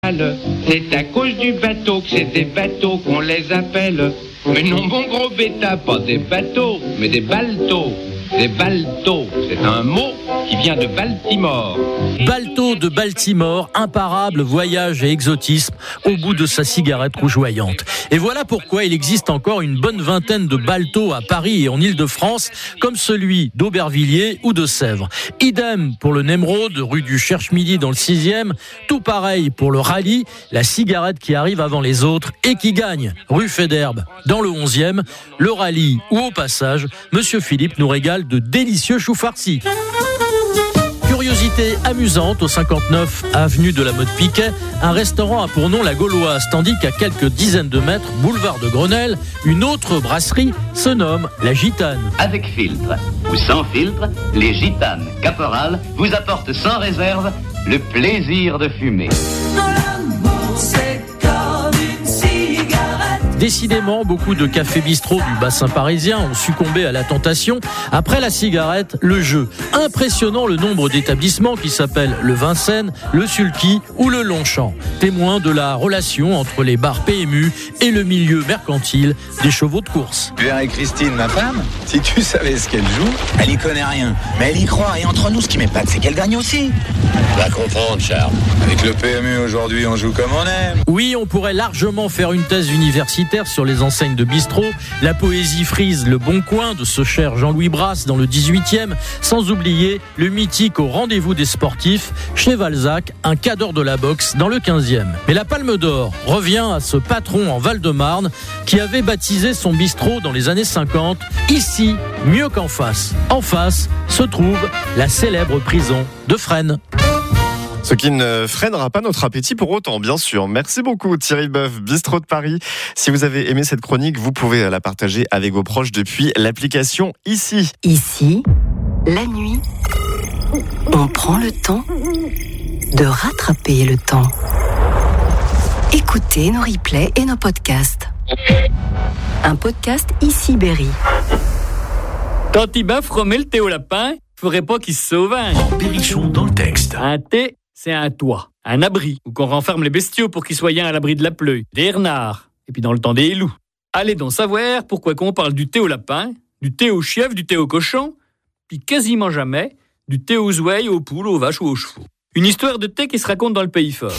canal. C'est à cause du bateau que c'est des bateaux qu'on les appelle. Mais non, mon gros bêta, pas des bateaux, mais des baltos. Des baltos, c'est un mot qui vient de Baltimore. Balto de Baltimore, imparable voyage et exotisme au bout de sa cigarette rougeoyante. Et voilà pourquoi il existe encore une bonne vingtaine de baltos à Paris et en Île-de-France, comme celui d'Aubervilliers ou de Sèvres. Idem pour le Nemrod, rue du Cherche-Midi dans le 6e. Tout pareil pour le rallye, la cigarette qui arrive avant les autres et qui gagne, rue Faidherbe. Dans le 11e, le rallye ou au passage, Monsieur Philippe nous régale de délicieux choux farcis. Curiosité amusante au 59 avenue de la Motte Piquet, un restaurant a pour nom la Gauloise, tandis qu'à quelques dizaines de mètres, boulevard de Grenelle, une autre brasserie se nomme la Gitane. Avec filtre ou sans filtre, les Gitanes Caporal vous apportent sans réserve le plaisir de fumer. Décidément, beaucoup de cafés-bistrots du bassin parisien ont succombé à la tentation. Après la cigarette, le jeu. Impressionnant le nombre d'établissements qui s'appellent le Vincennes, le Sulky ou le Longchamp. Témoin de la relation entre les bars PMU et le milieu mercantile des chevaux de course. Tu verrais Christine, ma femme, si tu savais ce qu'elle joue, elle y connaît rien. Mais elle y croit, et entre nous, ce qui m'épate, c'est qu'elle gagne aussi. Va comprendre, Charles. Avec le PMU aujourd'hui, on joue comme on aime. Oui, on pourrait largement faire une thèse universitaire sur les enseignes de bistrot, la poésie frise Le Bon Coin de ce cher Jean-Louis Brasse dans le 18e, sans oublier le mythique Au rendez-vous des sportifs chez Valzac, un cadre de la boxe dans le 15e. Mais la Palme d'Or revient à ce patron en Val-de-Marne qui avait baptisé son bistrot dans les années 50, ici, mieux qu'en face. En face se trouve la célèbre prison de Fresnes. Ce qui ne freinera pas notre appétit pour autant, bien sûr. Merci beaucoup Thierry Boeuf, Bistrot de Paris. Si vous avez aimé cette chronique, vous pouvez la partager avec vos proches depuis l'application Ici. Ici, la nuit, on prend le temps de rattraper le temps. Écoutez nos replays et nos podcasts. Un podcast Ici Berry. Quand Tibin fromait le thé au lapin, faudrait pas qu'il se sauve. En Berrichon dans le texte. Un thé, c'est un toit, un abri, où qu'on renferme les bestiaux pour qu'ils soient à l'abri de la pluie, des renards, et puis dans le temps des loups. Allez donc savoir pourquoi qu'on parle du thé au lapin, du thé aux chèvres, du thé au cochon, puis quasiment jamais du thé aux ouailles, aux poules, aux vaches ou aux chevaux. Une histoire de thé qui se raconte dans le pays fort.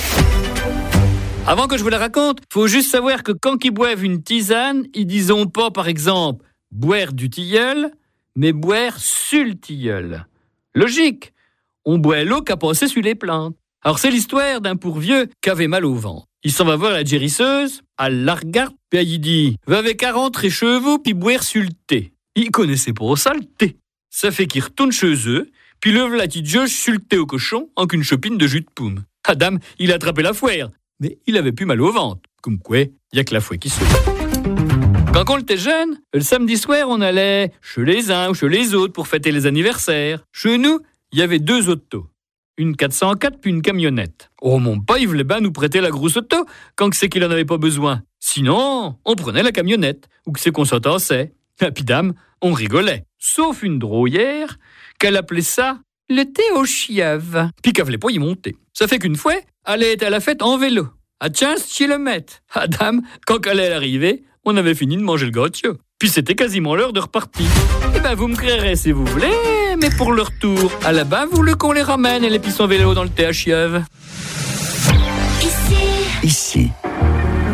Avant que je vous la raconte, faut juste savoir que quand ils boivent une tisane, ils disent pas par exemple boire du tilleul, mais boire sur le tilleul. Logique, on boit l'eau qu'a passé sur les plantes. Alors c'est l'histoire d'un pourvieux qui avait mal au ventre. Il s'en va voir la gérisseuse, elle la regarde, puis elle dit « Va avec 40 chevaux, puis boire sur le thé. » Il connaissait pas ça le thé. Ça fait qu'il retourne chez eux, puis lève la petite jauge sur le thé au cochon en qu'une chopine de jus de pomme. Adam, il a attrapé la fouère, mais il avait plus mal au ventre. Comme quoi, il y a que la fouet qui sauve. Quand on était jeune, le samedi soir, on allait chez les uns ou chez les autres pour fêter les anniversaires. Chez nous, il y avait 2 autos. Une 404 puis une camionnette. Oh, mon père, il voulait bien nous prêter la grosse auto quand c'est qu'il en avait pas besoin. Sinon, on prenait la camionnette, ou que c'est qu'on s'entassait. Et puis dame, on rigolait. Sauf une drôlière, qu'elle appelait ça le thé aux chieves. Puis qu'elle voulait pas y monter. Ça fait qu'une fois, elle était à la fête en vélo, à 15 km. Ah, dame, quand elle est arrivée, on avait fini de manger le gâteau. Puis c'était quasiment l'heure de repartir. Eh ben, vous me créerez si vous voulez, mais pour le retour, à la bas, vous voulez qu'on les ramène et les pissons vélo dans le thé à chieves. Ici.